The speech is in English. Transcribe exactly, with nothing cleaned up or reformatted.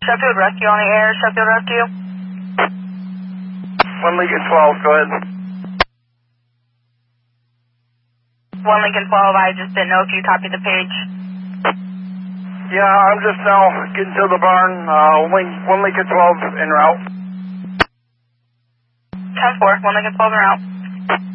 Sheffield Rescue on the air, Sheffield Rescue. one Lincoln twelve, go ahead. one Lincoln twelve, I just didn't know if you copied the page. Yeah, I'm just now getting to the barn. Uh, one Lincoln twelve en route. ten four, one Lincoln twelve en route.